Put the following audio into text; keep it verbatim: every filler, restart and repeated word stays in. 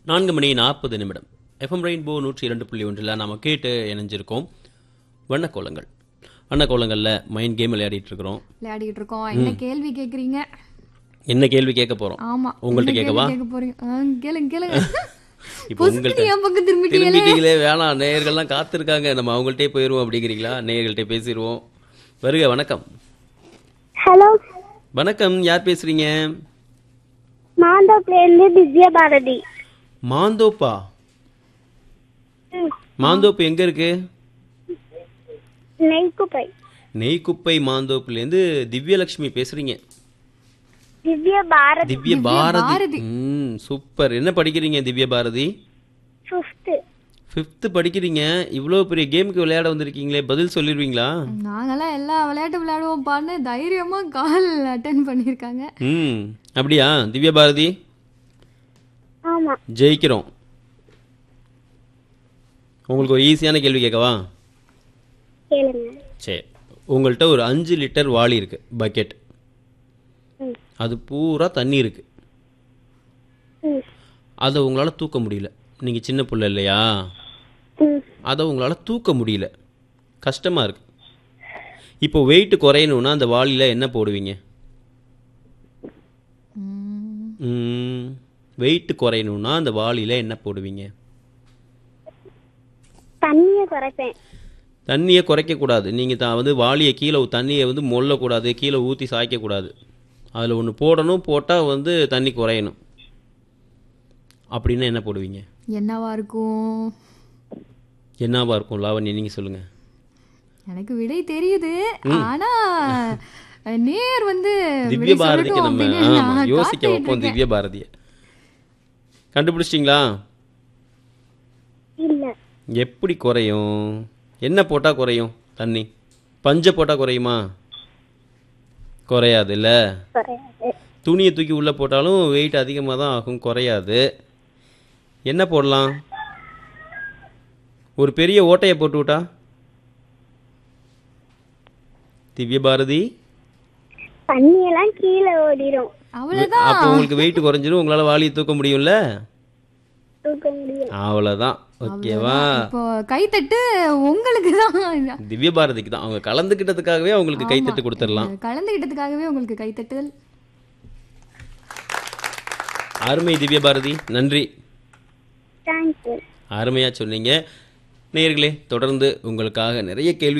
நான்கு மணி நாற்பது நிமிடம் எஃப்எம் ரெயின்போ நூற்றி இரண்டு புள்ளி ஒன்றில் நாம் கேட்டு இணைஞ்சிருக்கோம் வண்ணக்கோலங்கள். வண்ணக்கோலங்களில் மைண்ட் கேம் விளையாடிட்டு இருக்கிறோம் விளையாடிட்டு இருக்கோம். என்ன கேள்வி கேக்குறீங்க? என்ன கேள்வி கேட்க போறோம்? ஆமா, உங்கள்கிட்ட கேட்கவா? கேட்க போறீங்க. ஆ, கேளுங்க கேளுங்க. இப்போ உங்கள்கிட்ட என் பக்கம் திரும்பிட்டீங்களே. திரும்பிட்டீங்களே, வேணாம், நேயர்கள்லாம் காத்திருக்காங்க, நம்ம அவங்கள்ட்டே போயிடுவோம் அப்படிங்கிறீங்களா? நேயர்கள்ட்டே பேசிடுவோம். வருக, வணக்கம். ஹலோ, வணக்கம், யார் பேசுறீங்க? மாந்தோப்லேருந்து திவ்யா பாரதி. மாந்தோப்பா? மாந்தோப்பு எங்க இருக்கு? நெய்க்குப்பை. நெய்க்குப்பை மாந்தோப்புலேருந்து திவ்யலட்சுமி பேசுறீங்க. திவ்யா பாரதி. திவ்ய பாரதி. ம், சூப்பர். என்ன படிக்கிறீங்க திவ்ய பாரதி? ஃபிஃப்த். ஃபிஃப்த்து படிக்கிறீங்க. இவ்வளோ பெரிய கேமுக்கு விளையாட வந்திருக்கீங்களே, பதில் சொல்லிடுவீங்களா? நாங்கெல்லாம் எல்லா விளையாட்டு விளையாடுவோம்ப்பான்னு தைரியமா கால் அட்டன் பண்ணிருக்காங்க. ம், அப்படியா திவ்ய பாரதி? ஆமா. ஜெயிக்கிறோம். உங்களுக்கு ஒரு ஈஸியான கேள்வி கேட்கவா? கேளுங்க. சரி, உங்கள்கிட்ட ஒரு அஞ்சு லிட்டர் வாளி இருக்கு, பக்கெட். ம். அது பூரா தண்ணி இருக்கு. ம். அதை உங்களால் தூக்க முடியல. நீங்கள் சின்ன பிள்ளை இல்லையா? ம். அதை உங்களால் தூக்க முடியல, கஷ்டமாக இருக்கு. இப்போ வெயிட் குறையணும்னா அந்த வாளியில் என்ன போடுவீங்க? வெயிட் குறையணும்னா அந்த வாளியில் என்ன போடுவீங்க? தண்ணியை குறைப்பேன். தண்ணியை குறைக்கக்கூடாது. நீங்கள் தான் வந்து வாளியை கீழே, தண்ணியை வந்து மொல்லக்கூடாது, கீழே ஊற்றி சாய்க்கக்கூடாது. அதில் ஒன்று போடணும், போட்டால் வந்து தண்ணி குறையணும். அப்படின்னா என்ன போடுவீங்க? என்னவா இருக்கும்? என்னவா இருக்கும் லாவண்யா, நீங்கள் சொல்லுங்கள். எனக்கு விடை தெரியுது, ஆனா நேர் வந்து திவ்ய பாரதிக்கு நம்ம ஆமா யோசிக்க வைப்போம். திவ்ய பாரதியை கண்டுபிடிச்சிட்டிங்களா? இல்ல. எப்படி குறையும்? என்ன போட்டால் குறையும் தண்ணி? பஞ்சை போட்டால் குறையுமா? குறையாது இல்லை. துணியை தூக்கி உள்ளே போட்டாலும் வெயிட் அதிகமாக தான் ஆகும், குறையாது. என்ன போடலாம்? ஒரு பெரிய ஓட்டையை போட்டு விட்டா? திவ்ய பாரதி, தண்ணியெல்லாம் கீழே ஓடிடும். அவ்வளவுதான். அப்போ உங்களுக்கு வெயிட் குறைஞ்சிரும், உங்களால் வாளியை தூக்க முடியும்ல? தூக்க முடியும். அவ்வளோதான். ஓகேவா? இப்போ கைத்தட்டு உங்களுக்கு தான். திவ்ய பாரதிக்கு தான். அவங்க கலந்துக்கிட்டதுக்காகவே அவங்களுக்கு கைத்தட்டு கொடுத்துடலாம். கலந்துக்கிட்டதுக்காகவே உங்களுக்கு கைத்தட்டுதல். அருமை திவ்ய பாரதி, நன்றி. தேங்க்யூ. அருமையாக சொன்னீங்க. நேயர்களே, தொடர்ந்து உங்களுக்காக நிறைய கேள்வி